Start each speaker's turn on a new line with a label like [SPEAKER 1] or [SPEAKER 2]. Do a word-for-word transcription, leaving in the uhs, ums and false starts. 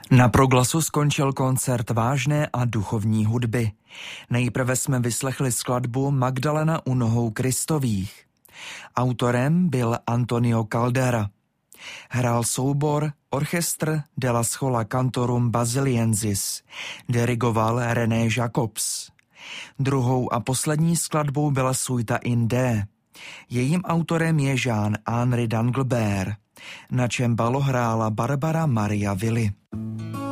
[SPEAKER 1] Na Proglasu skončil koncert vážné a duchovní hudby. Nejprve jsme vyslechli skladbu Magdalena u nohou Kristových. Autorem byl Antonio Caldera. Hrál soubor Orchestr della Schola Cantorum Basiliensis. Dirigoval René Jacobs. Druhou a poslední skladbou byla Suita in D. Jejím autorem je Jean-Henri Danglebert. Na čembalo hrála Barbara Maria Willi.